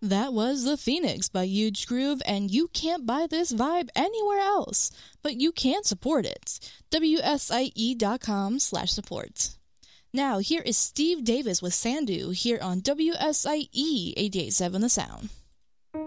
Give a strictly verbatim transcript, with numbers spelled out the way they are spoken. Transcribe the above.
That was The Phoenix by Huge Groove, and you can't buy this vibe anywhere else, but you can support it. W S I E dot com slash support. Now, here is Steve Davis with Sandu here on W S I E eighty-eight point seven The Sound.